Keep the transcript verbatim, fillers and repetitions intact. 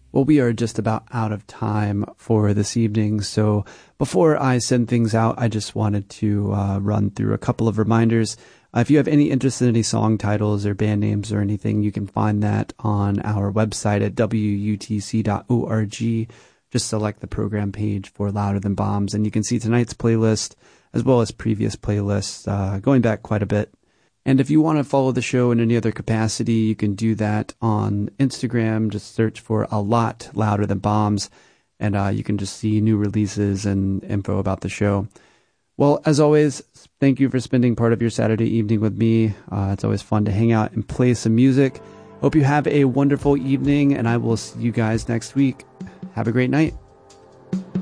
Well, we are just about out of time for this evening, so before I send things out, I just wanted to uh, run through a couple of reminders. Uh, if you have any interest in any song titles or band names or anything, you can find that on our website at w u t c dot org. Just select the program page for Louder Than Bombs, and you can see tonight's playlist as well as previous playlists uh, going back quite a bit. And if you want to follow the show in any other capacity, you can do that on Instagram. Just search for A Lot Louder Than Bombs, and uh, you can just see new releases and info about the show. Well, as always, thank you for spending part of your Saturday evening with me. Uh, it's always fun to hang out and play some music. Hope you have a wonderful evening, and I will see you guys next week. Have a great night.